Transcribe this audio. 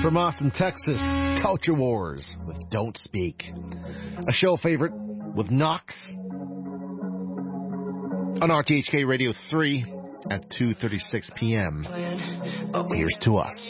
From Austin, Texas, Culture Wars with Don't Speak. A show favorite with Knox on RTHK Radio 3 at 2:36 p.m. Here's to us.